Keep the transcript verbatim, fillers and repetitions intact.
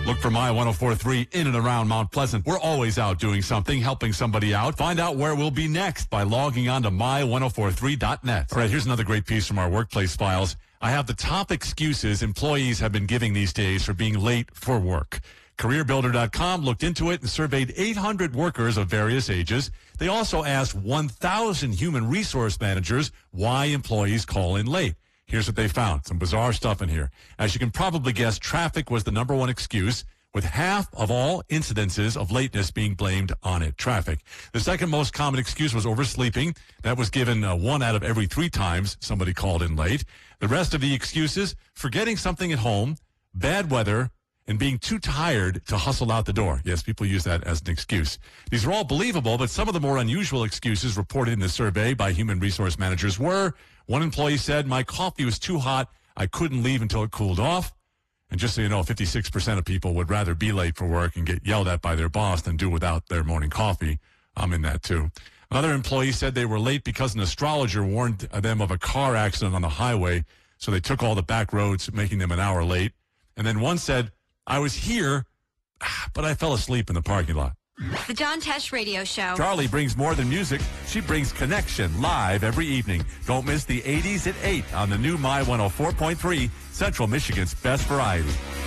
Look for My one oh four point three in and around Mount Pleasant. We're always out doing something, helping somebody out. Find out where we'll be next by logging on to my one oh four three dot net. All right, here's another great piece from our workplace files. I have the top excuses employees have been giving these days for being late for work. Career Builder dot com looked into it and surveyed eight hundred workers of various ages. They also asked one thousand human resource managers why employees call in late. Here's what they found. Some bizarre stuff in here. As you can probably guess, traffic was the number one excuse, with half of all incidences of lateness being blamed on it, traffic. The second most common excuse was oversleeping. That was given uh, one out of every three times somebody called in late. The rest of the excuses, forgetting something at home, bad weather, and being too tired to hustle out the door. Yes, people use that as an excuse. These are all believable, but some of the more unusual excuses reported in the survey by human resource managers were, one employee said, my coffee was too hot, I couldn't leave until it cooled off. And just so you know, fifty-six percent of people would rather be late for work and get yelled at by their boss than do without their morning coffee. I'm in that too. Another employee said they were late because an astrologer warned them of a car accident on the highway, so they took all the back roads, making them an hour late. And then one said, I was here, but I fell asleep in the parking lot. The John Tesh Radio Show. Charlie brings more than music. She brings connection live every evening. Don't miss the eighties at eight on the new My one oh four point three, Central Michigan's best variety.